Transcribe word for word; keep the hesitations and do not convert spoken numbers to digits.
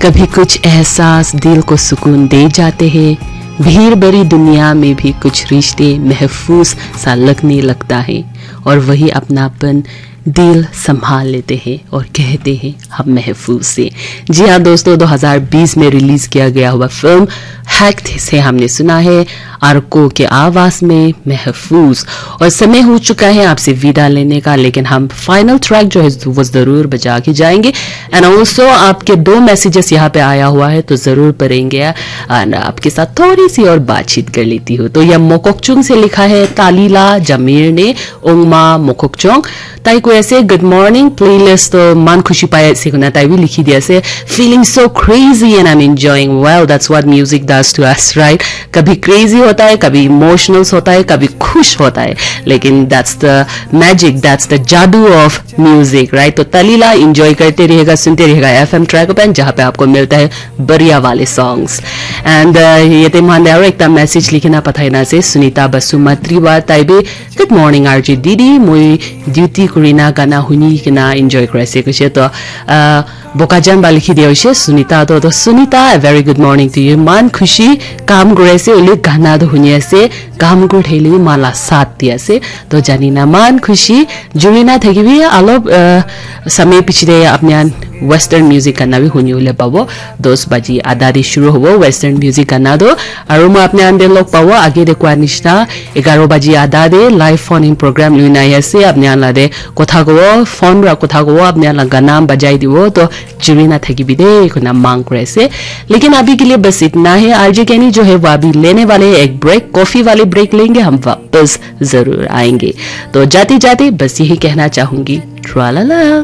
कभी कुछ एहसास दिल को सुकून दे जाते हैं, भीड़ भरी दुनिया में भी कुछ रिश्ते महफूज सा लगने लगता है और वही अपनापन दिल संभाल लेते हैं और कहते हैं हम महफूज से। जी हाँ दोस्तों, दो हज़ार बीस में रिलीज किया गया हुआ फिल्म हैक्ड से हमने सुना है आर्को के आवाज में महफूज। और समय हो चुका है आपसे विदा लेने का, लेकिन हम फाइनल ट्रैक जो है वो जरूर बजा के जाएंगे। एंड ऑल्सो आपके दो मैसेजेस यहाँ पे आया हुआ है तो जरूर पढ़ेंगे एंड आपके साथ थोड़ी सी और बातचीत कर लेती हूँ। तो यह मोकोकचुंग से लिखा है तालीला जमीर ने, ओंगमा मोकोकचुंग ताई को ऐसे गुड मॉर्निंग प्लेलिस्ट तो मन खुशी पाए से गुना ताई भी लिखी दिया से feeling so crazy and I am enjoying well that's what music does to us right. कभी क्रेजी होता है, कभी इमोशनल्स होता है, कभी खुश होता है, लेकिन that's the magic, that's the जादू ऑफ म्यूजिक राइट। तो तलीला एंजॉय करते रहिएगा, सुनते रहिएगा एफएम ट्रैक पेन जहां पे आपको मिलता है बढ़िया वाले सॉन्ग्स। एंड ये ते मान देरो एक मैसेज लिखना पथाइना से सुनीता बसुमत्री वा ताइबे गुड मॉर्निंग आरजे दीदी मुई ड्यूटी कुरिना गाना हुनी किना एंजॉय करसे कुछ तो बोकाजन बा लिखी दिया उसे सुनीता तो तो Sunita very good morning to you. मान खुशी काम करे से उले गाना तो हुनी से काम को ठेली माला साथ दिया से तो जानी ना मान खुशी जुड़ीना थे भी आलो समय पिछले अपने वेस्टर्न म्यूजिक करना भी हुनी उले पावो दस बजी आधा दे शुरू हो वेस्टर्न म्यूजिक करना दो और मैं अपने अंदर लोग पावो आगे देखो निश्ता ग्यारह बजी आधा दे लाइव फोन इन प्रोग्राम लुना से अपने आला दे कोथा को फोन रा कोथा को अपने आला गाना बजाई दिवो तो जुड़ीना थकी भी दे को ना मांग करे से। लेकिन अभी के लिए बस इतना है। आरजे कैनी जो है वो अभी लेने वाले एक ब्रेक, कॉफी वाले ब्रेक लेंगे, हम वापस जरूर आएंगे। तो जाते जाते बस यही कहना चाहूंगी ट्रालाला।